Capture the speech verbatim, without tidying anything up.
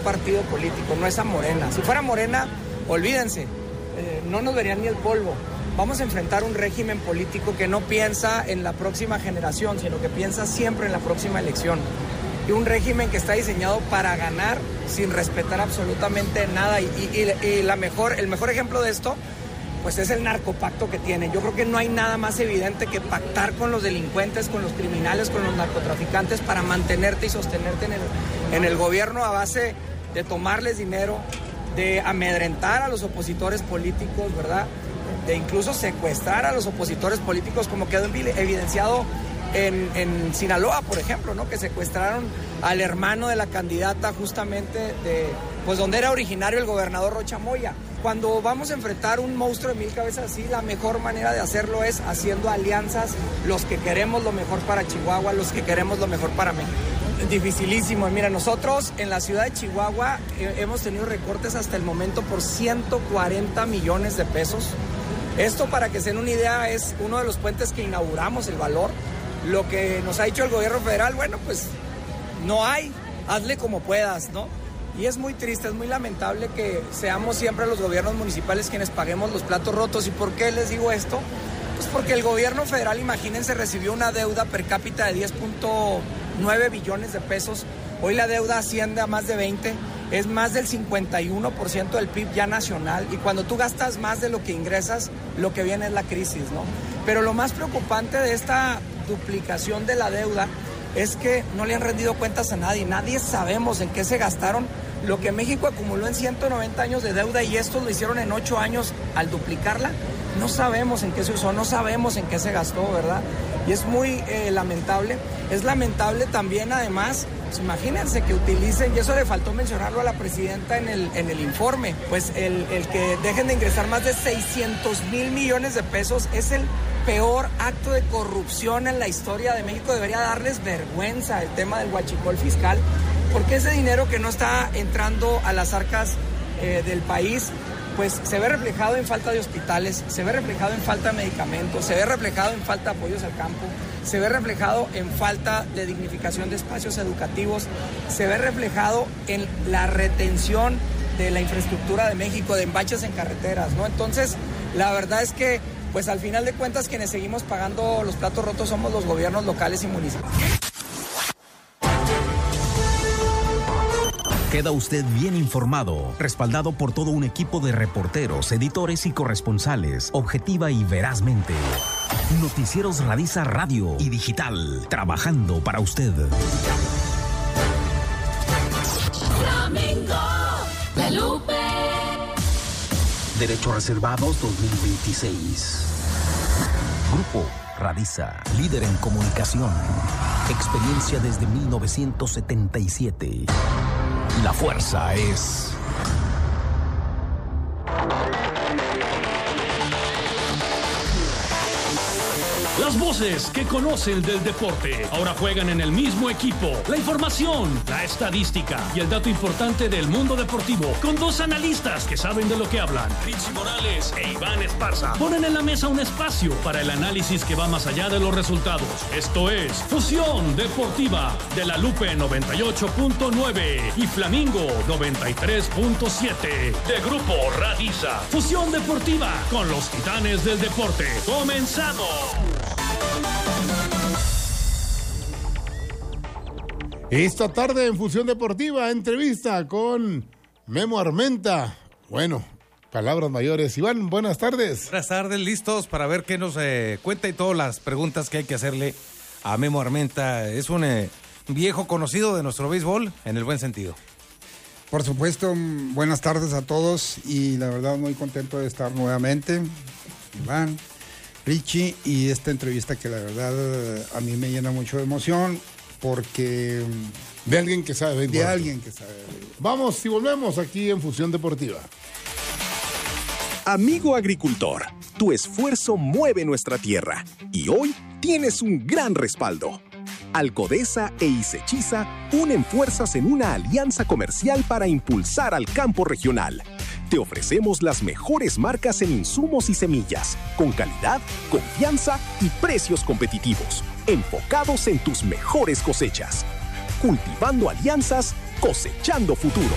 partido político, no es a Morena. Si fuera Morena, olvídense, eh, no nos verían ni el polvo. Vamos a enfrentar un régimen político que no piensa en la próxima generación, sino que piensa siempre en la próxima elección. Y un régimen que está diseñado para ganar sin respetar absolutamente nada. Y, y, y la mejor, el mejor ejemplo de esto, pues es el narcopacto que tienen. Yo creo que no hay nada más evidente que pactar con los delincuentes, con los criminales, con los narcotraficantes para mantenerte y sostenerte en el, en el gobierno a base de tomarles dinero, de amedrentar a los opositores políticos, ¿verdad? De incluso secuestrar a los opositores políticos, como quedó evidenciado en, en Sinaloa, por ejemplo, ¿no? Que secuestraron al hermano de la candidata justamente de, pues donde era originario el gobernador Rocha Moya. Cuando vamos a enfrentar un monstruo de mil cabezas así, la mejor manera de hacerlo es haciendo alianzas, los que queremos lo mejor para Chihuahua, los que queremos lo mejor para México. Dificilísimo. Mira, nosotros en la ciudad de Chihuahua eh, hemos tenido recortes hasta el momento por ciento cuarenta millones de pesos. Esto, para que se den una idea, es uno de los puentes que inauguramos, el Valor. Lo que nos ha dicho el gobierno federal, bueno, pues no hay, hazle como puedas, ¿no? Y es muy triste, es muy lamentable que seamos siempre los gobiernos municipales quienes paguemos los platos rotos. ¿Y por qué les digo esto? Pues porque el gobierno federal, imagínense, recibió una deuda per cápita de diez punto nueve billones de pesos. Hoy la deuda asciende a más de veinte, es más del cincuenta y uno por ciento del P I B ya nacional. Y cuando tú gastas más de lo que ingresas, lo que viene es la crisis, ¿no? Pero lo más preocupante de esta duplicación de la deuda es que no le han rendido cuentas a nadie. Nadie sabemos en qué se gastaron lo que México acumuló en ciento noventa años de deuda, y estos lo hicieron en ocho años al duplicarla. No sabemos en qué se usó, no sabemos en qué se gastó, ¿verdad? Y es muy eh, lamentable. Es lamentable también, además, pues imagínense que utilicen, y eso le faltó mencionarlo a la presidenta en el, en el informe, pues el, el que dejen de ingresar más de seiscientos mil millones de pesos es el peor acto de corrupción en la historia de México. Debería darles vergüenza el tema del huachicol fiscal, porque ese dinero que no está entrando a las arcas eh, del país, pues se ve reflejado en falta de hospitales, se ve reflejado en falta de medicamentos, se ve reflejado en falta de apoyos al campo, se ve reflejado en falta de dignificación de espacios educativos, se ve reflejado en la retención de la infraestructura de México, de embaches en carreteras, ¿no? Entonces, la verdad es que, pues al final de cuentas, quienes seguimos pagando los platos rotos somos los gobiernos locales y municipales. Queda usted bien informado, respaldado por todo un equipo de reporteros, editores y corresponsales, objetiva y verazmente. Noticieros Radisa Radio y Digital, trabajando para usted. Flamingo, La Lupe. Derechos Reservados dos mil veintiséis. Grupo Radisa, líder en comunicación. Experiencia desde mil novecientos setenta y siete. La fuerza es... Las voces que conocen del deporte ahora juegan en el mismo equipo. La información, la estadística y el dato importante del mundo deportivo, con dos analistas que saben de lo que hablan, Richie Morales e Iván Esparza, ponen en la mesa un espacio para el análisis que va más allá de los resultados. Esto es Fusión Deportiva de La Lupe noventa y ocho punto nueve y Flamingo noventa y tres punto siete de Grupo Radisa. Fusión Deportiva con los titanes del deporte. ¡Comenzamos! Esta tarde en Fusión Deportiva, entrevista con Memo Armenta. Bueno, palabras mayores. Iván, buenas tardes. Buenas tardes, listos para ver qué nos eh, cuenta y todas las preguntas que hay que hacerle a Memo Armenta. Es un eh, viejo conocido de nuestro béisbol, en el buen sentido. Por supuesto, buenas tardes a todos y la verdad muy contento de estar nuevamente. Iván, Richie, y esta entrevista que la verdad a mí me llena mucho de emoción. Porque de alguien que sabe béisbol. De alguien que sabe béisbol. Vamos y volvemos aquí en Fusión Deportiva. Amigo agricultor, tu esfuerzo mueve nuestra tierra y hoy tienes un gran respaldo. Alcodesa e Isechiza unen fuerzas en una alianza comercial para impulsar al campo regional. Te ofrecemos las mejores marcas en insumos y semillas, con calidad, confianza y precios competitivos, enfocados en tus mejores cosechas. Cultivando alianzas, cosechando futuro.